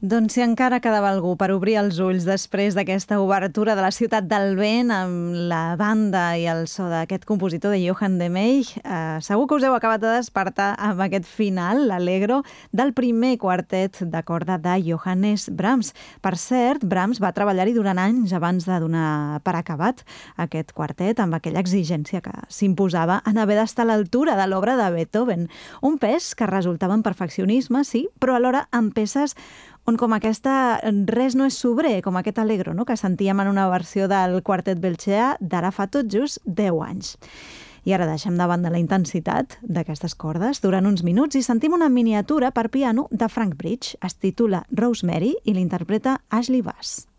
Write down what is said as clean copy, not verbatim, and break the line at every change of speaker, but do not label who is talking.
Doncs si encara quedava algú per obrir els ulls després d'aquesta obertura de la Ciutat del Vent amb la banda i el so d'aquest compositor de Johann de Meij, segur que us heu acabat de despertar amb aquest final, l'Allegro, del primer quartet de corda de Johannes Brahms. Per cert, Brahms va treballar-hi durant anys abans de donar per acabat aquest quartet amb aquella exigència que s'imposava en haver d'estar a l'altura de l'obra de Beethoven. Un pes que resultava en perfeccionisme, sí, però alhora en peces on com aquesta res no és sobrer, com aquest Allegro, no?, que sentíem en una versió del quartet Belchea d'ara fa tot just 10 anys. I ara deixem de banda la intensitat d'aquestes cordes durant uns minuts i sentim una miniatura per piano de Frank Bridge. Es titula Rosemary i l'interpreta Ashley Bass.